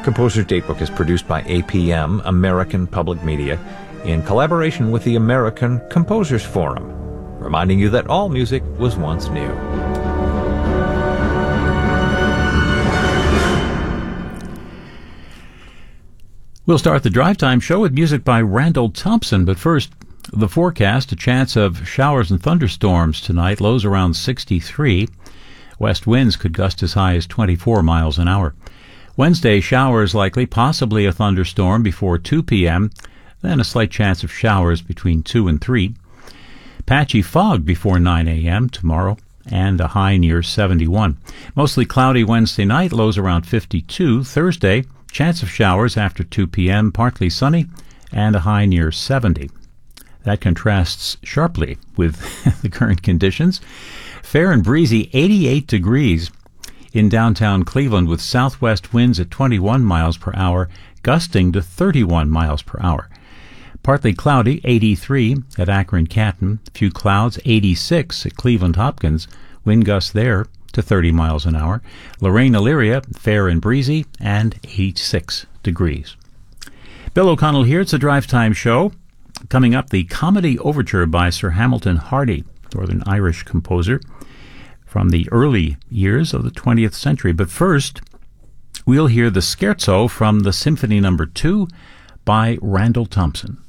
Composer's Datebook is produced by APM, American Public Media, in collaboration with the American Composers Forum, reminding you that all music was once new. We'll start the Drive Time show with music by Randall Thompson, but first, the forecast: a chance of showers and thunderstorms tonight, lows around 63. West winds could gust as high as 24 miles an hour. Wednesday, showers likely, possibly a thunderstorm before 2 p.m., then a slight chance of showers between 2 and 3. Patchy fog before 9 a.m. tomorrow, and a high near 71. Mostly cloudy Wednesday night, lows around 52. Thursday, chance of showers after 2 p.m., partly sunny, and a high near 70. That contrasts sharply with the current conditions. Fair and breezy, 88 degrees in downtown Cleveland, with southwest winds at 21 miles per hour, gusting to 31 miles per hour. Partly cloudy, 83 at Akron-Canton. Few clouds, 86 at Cleveland-Hopkins. Wind gusts there to 30 miles an hour. Lorraine-Elyria, fair and breezy, and 86 degrees. Bill O'Connell here. It's a Drive Time show. Coming up, the Comedy Overture by Sir Hamilton Hardy, Northern Irish composer from the early years of the 20th century. But first, we'll hear the Scherzo from the Symphony No. 2 by Randall Thompson.